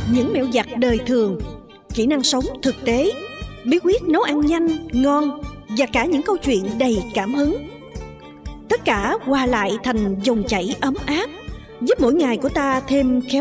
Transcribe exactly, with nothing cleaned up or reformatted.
những mẹo giặt đời thường, kỹ năng sống thực tế, bí quyết nấu ăn nhanh, ngon và cả những câu chuyện đầy cảm hứng. Tất cả hòa lại thành dòng chảy ấm áp, giúp mỗi ngày của ta thêm khéo